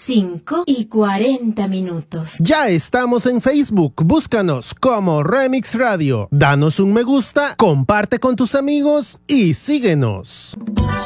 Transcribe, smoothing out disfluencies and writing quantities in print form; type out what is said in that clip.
5:40. Ya estamos en Facebook, búscanos como Remix Radio. Danos un me gusta, comparte con tus amigos y síguenos.